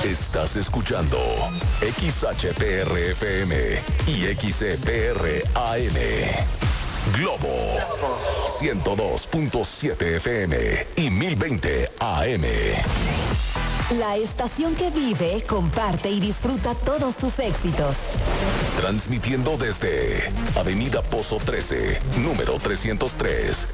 Estás escuchando XHPR-FM y XCPR-AM. Globo 102.7 FM y 1020 AM. La estación que vive, comparte y disfruta todos tus éxitos. Transmitiendo desde Avenida Pozo 13, número 303.